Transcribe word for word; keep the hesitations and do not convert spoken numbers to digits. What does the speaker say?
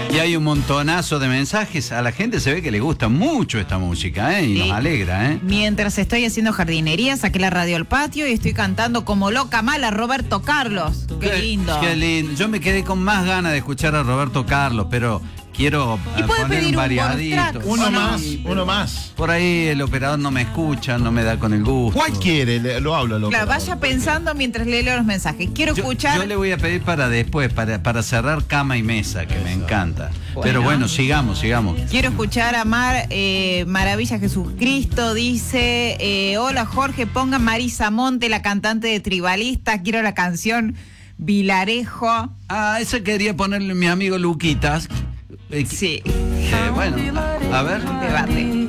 Y hay un montonazo de mensajes. A la gente se ve que le gusta mucho esta música, ¿eh? Y Sí. nos alegra, ¿eh? Mientras estoy haciendo jardinería, saqué la radio al patio y estoy cantando como loca mal a Roberto Carlos. Qué lindo. Qué lindo. Yo me quedé con más ganas de escuchar a Roberto Carlos, pero quiero ¿Y eh, puede poner pedir un un bonus variadito. track? Uno ¿O no? más, uno más. Por ahí el operador no me escucha, no me da con el gusto. ¿Cuál quiere? Le- Lo hablo, lo Claro, vaya pensando mientras le leo los mensajes. Quiero Yo, escuchar. yo le voy a pedir para después, para, para cerrar cama y mesa, que me encanta. Pero bueno, sigamos, sigamos. Quiero escuchar a Mar, eh, Maravilla Jesucristo, dice, eh, hola Jorge, ponga Marisa Monte, la cantante de Tribalistas, quiero la canción Vilarejo. Ah, esa quería ponerle mi amigo Luquitas. Eh, Sí, eh, bueno, a ver. debate.